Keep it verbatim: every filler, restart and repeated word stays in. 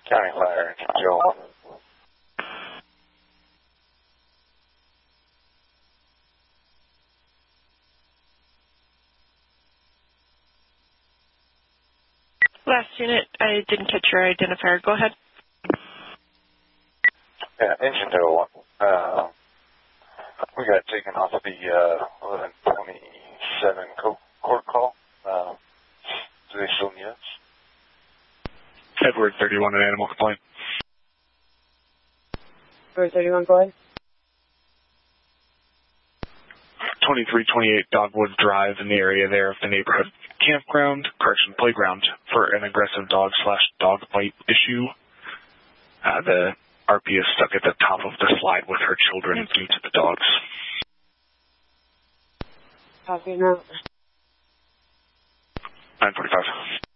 County Fire Engine, Joe. Last unit, I didn't catch your identifier. Go ahead. Yeah, engine to one. Uh, we got taken off of the uh, eleven twenty-seven court call. Uh, do they still need us? Edward thirty-one, an animal complaint. Edward thirty-one, go ahead. twenty-three twenty-eight Dogwood Drive in the area there of the neighborhood campground, correction, playground, for an aggressive dog slash dog bite issue. Uh, the R P is stuck at the top of the slide with her children due to the dogs. Copy now. nine forty-five.